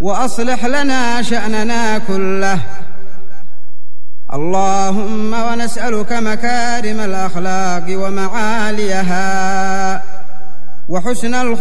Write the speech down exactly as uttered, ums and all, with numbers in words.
وأصلح لنا شأننا كله. اللهم ونسألك مكارم الأخلاق ومعاليها وحسن الخلق